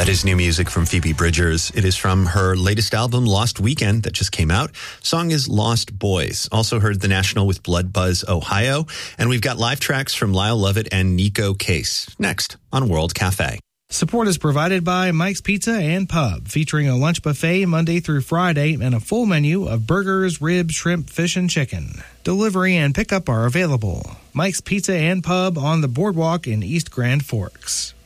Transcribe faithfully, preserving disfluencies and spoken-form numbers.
That is new music from Phoebe Bridgers. It is from her latest album, Lost Weekend, that just came out. Song is Lost Boys. Also heard The National with Blood Buzz, Ohio. And we've got live tracks from Lyle Lovett and Nico Case. Next on World Cafe. Support is provided by Mike's Pizza and Pub, featuring a lunch buffet Monday through Friday and a full menu of burgers, ribs, shrimp, fish, and chicken. Delivery and pickup are available. Mike's Pizza and Pub on the Boardwalk in East Grand Forks.